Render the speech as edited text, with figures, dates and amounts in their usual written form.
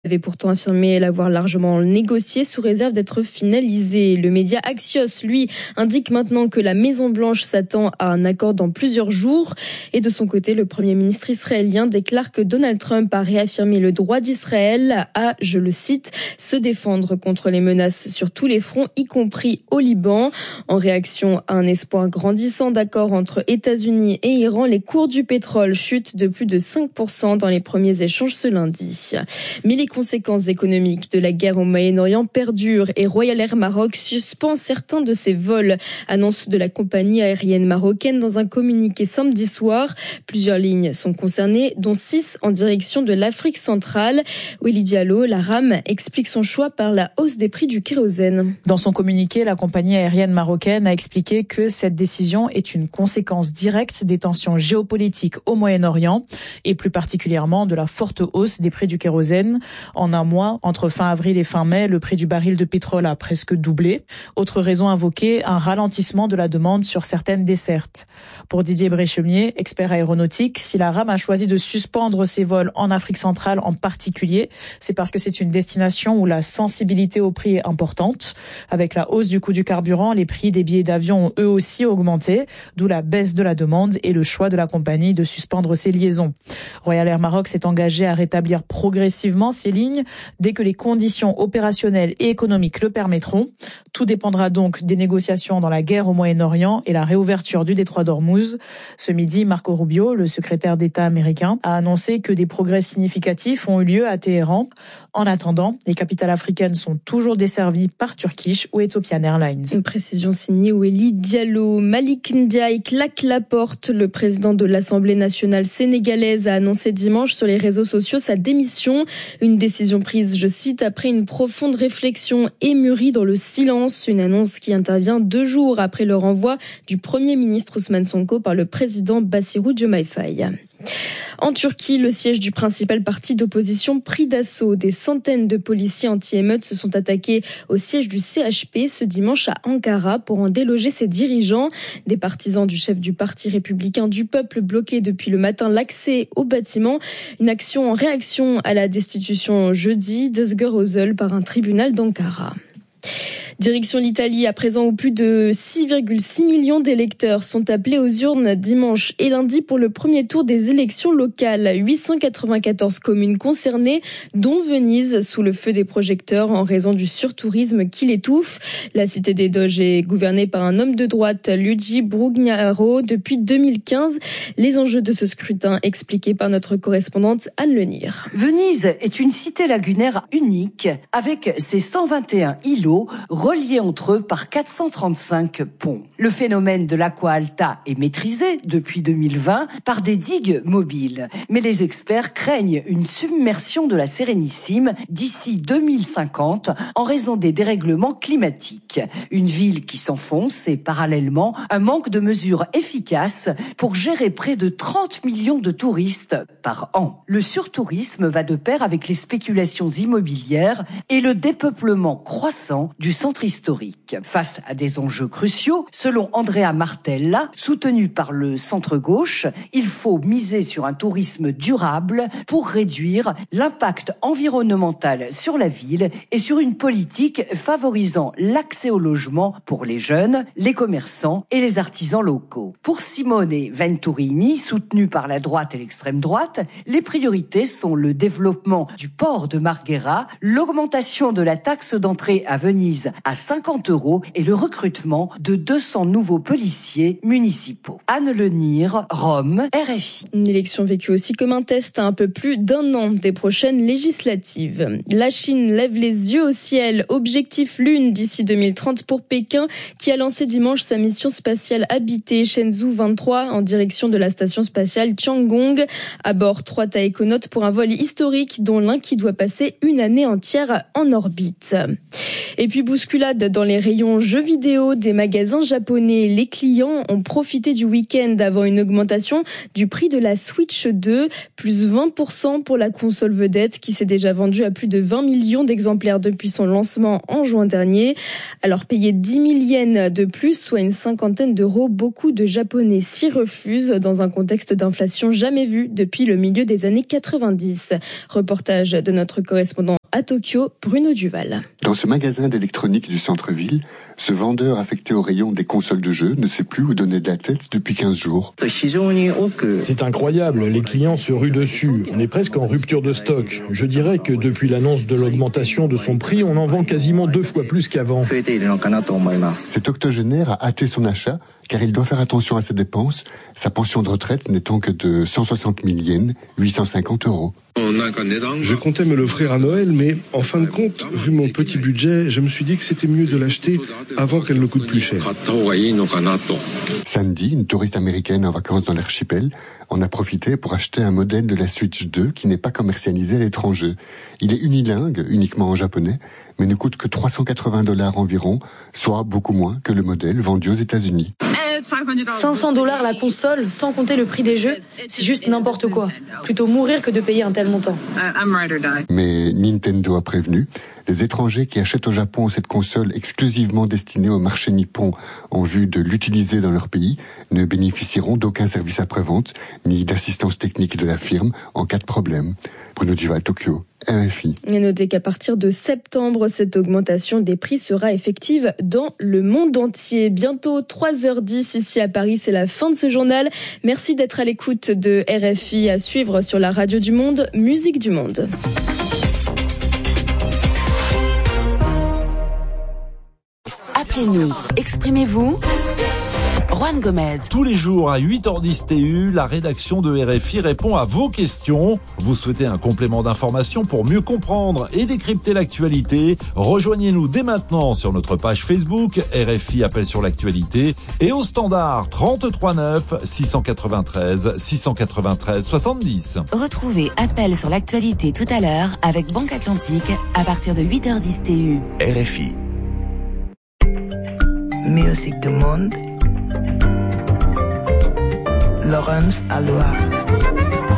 avait pourtant affirmé l'avoir largement négocié sous réserve d'être finalisé. Le média Axios, lui, indique maintenant que la Maison-Blanche s'attend à un accord dans plusieurs jours. Et de son côté, le Premier ministre israélien déclare que Donald Trump a réaffirmé le droit d'Israël à, je le cite, se défendre contre les menaces sur tous les fronts, y compris au Liban. En réaction à un espoir grandissant d'accord entre États-Unis et Iran, les cours du pétrole chutent de plus de 5% dans les premiers échanges ce lundi. Mais les conséquences économiques de la guerre au Moyen-Orient perdurent et Royal Air Maroc suspend certains de ses vols, annonce de la compagnie aérienne marocaine dans un communiqué samedi soir. Plusieurs lignes sont concernées, dont 6 en direction de l'Afrique centrale. Willy Diallo, la RAM, explique son choix par la hausse des prix du kérosène. Dans son communiqué, la compagnie aérienne marocaine a expliqué que cette décision est une conséquence directe des tensions géopolitiques au Moyen-Orient et plus particulièrement de la forte hausse des prix du kérosène. En un mois, entre fin avril et fin mai, le prix du baril de pétrole a presque doublé. Autre raison invoquée, un ralentissement de la demande sur certaines dessertes. Pour Didier Bréchemier, expert aéronautique, si la RAM a choisi de suspendre ses vols en Afrique centrale en particulier, c'est parce que c'est une destination où la sensibilité au prix est importante. Avec la hausse du coût du carburant, les prix des billets d'avion ont eux aussi augmenté, d'où la baisse de la demande et le choix de la compagnie de suspendre ses liaisons. Royal Air Maroc s'est engagé à rétablir progressivement ces lignes dès que les conditions opérationnelles et économiques le permettront. Tout dépendra donc des négociations dans la guerre au Moyen-Orient et la réouverture du détroit d'Ormuz. Ce midi, Marco Rubio, le secrétaire d'État américain, a annoncé que des progrès significatifs ont eu lieu à Téhéran. En attendant, les capitales africaines sont toujours desservies par Turkish ou Ethiopian Airlines. Une précision signée Willy Diallo. Malik Ndiaye claque la porte. Le président de l'Assemblée nationale sénégalaise a annoncé dimanche sur les réseaux sociaux sa démission. Une décision prise, je cite, après une profonde réflexion et mûrie dans le silence. Une annonce qui intervient 2 jours après le renvoi du Premier ministre Ousmane Sonko par le président Bassirou Diomaye Faye. En Turquie, le siège du principal parti d'opposition pris d'assaut. Des centaines de policiers anti-émeutes se sont attaqués au siège du CHP ce dimanche à Ankara pour en déloger ses dirigeants. Des partisans du chef du Parti républicain du peuple bloquaient depuis le matin l'accès au bâtiment. Une action en réaction à la destitution jeudi d'Özgür Özel par un tribunal d'Ankara. Direction l'Italie, à présent où plus de 6,6 millions d'électeurs sont appelés aux urnes dimanche et lundi pour le premier tour des élections locales. 894 communes concernées, dont Venise, sous le feu des projecteurs en raison du surtourisme qui l'étouffe. La cité des Doges est gouvernée par un homme de droite, Luigi Brugnaro, depuis 2015. Les enjeux de ce scrutin expliqués par notre correspondante Anne Lenir. Venise est une cité lagunaire unique avec ses 121 îlots reliés entre eux par 435 ponts. Le phénomène de l'aqua alta est maîtrisé depuis 2020 par des digues mobiles. Mais les experts craignent une submersion de la Sérénissime d'ici 2050 en raison des dérèglements climatiques. Une ville qui s'enfonce et parallèlement un manque de mesures efficaces pour gérer près de 30 millions de touristes par an. Le surtourisme va de pair avec les spéculations immobilières et le dépeuplement croissant du centre historique. Face à des enjeux cruciaux, selon Andrea Martella, soutenu par le centre-gauche, il faut miser sur un tourisme durable pour réduire l'impact environnemental sur la ville et sur une politique favorisant l'accès au logement pour les jeunes, les commerçants et les artisans locaux. Pour Simone Venturini, soutenu par la droite et l'extrême droite, les priorités sont le développement du port de Marghera, l'augmentation de la taxe d'entrée à Venise à 50 € et le recrutement de 200 nouveaux policiers municipaux. Anne Lenir, Rome, RFI. Une élection vécue aussi comme un test à un peu plus d'1 an des prochaines législatives. La Chine lève les yeux au ciel. Objectif Lune d'ici 2030 pour Pékin qui a lancé dimanche sa mission spatiale habitée Shenzhou 23 en direction de la station spatiale Tiangong. À bord, 3 taïkonautes pour un vol historique dont l'un qui doit passer une année entière en orbite. Et puis bousculade dans les rayons jeux vidéo des magasins japonais. Les clients ont profité du week-end avant une augmentation du prix de la Switch 2, plus 20% pour la console vedette qui s'est déjà vendue à plus de 20 millions d'exemplaires depuis son lancement en juin dernier. Alors payer 10 000 yens de plus, soit une 50aine d'euros, beaucoup de Japonais s'y refusent dans un contexte d'inflation jamais vu depuis le milieu des années 90. Reportage de notre correspondant À Tokyo, Bruno Duval. Dans ce magasin d'électronique du centre-ville, ce vendeur affecté au rayon des consoles de jeux ne sait plus où donner de la tête depuis 15 jours. C'est incroyable, les clients se ruent dessus. On est presque en rupture de stock. Je dirais que depuis l'annonce de l'augmentation de son prix, on en vend quasiment 2 fois plus qu'avant. Cet octogénaire a hâté son achat car il doit faire attention à ses dépenses, sa pension de retraite n'étant que de 160 000 yens, 850 €. Je comptais me l'offrir à Noël, mais en fin de compte, vu mon petit budget, je me suis dit que c'était mieux de l'acheter avant qu'elle ne coûte plus cher. Samedi, une touriste américaine en vacances dans l'archipel en a profité pour acheter un modèle de la Switch 2 qui n'est pas commercialisé à l'étranger. Il est unilingue, uniquement en japonais, mais ne coûte que $380 environ, soit beaucoup moins que le modèle vendu aux États-Unis. $500 la console, sans compter le prix des jeux, c'est juste n'importe quoi. Plutôt mourir que de payer un tel montant. Mais Nintendo a prévenu, les étrangers qui achètent au Japon cette console exclusivement destinée au marché nippon en vue de l'utiliser dans leur pays ne bénéficieront d'aucun service après-vente ni d'assistance technique de la firme en cas de problème. Bruno Duval, Tokyo, RFI. Et notez qu'à partir de septembre, cette augmentation des prix sera effective dans le monde entier. Bientôt 3h10 ici à Paris, c'est la fin de ce journal. Merci d'être à l'écoute de RFI, à suivre sur la radio du monde, Musique du Monde. Appelez-nous, exprimez-vous. Juan Gomez. Tous les jours à 8h10 TU, la rédaction de RFI répond à vos questions. Vous souhaitez un complément d'information pour mieux comprendre et décrypter l'actualité? Rejoignez-nous dès maintenant sur notre page Facebook RFI Appel sur l'actualité et au standard 33 9 693 693 70. Retrouvez Appel sur l'actualité tout à l'heure avec Banque Atlantique à partir de 8h10 TU. RFI. Musique du monde. Laurence Aloha.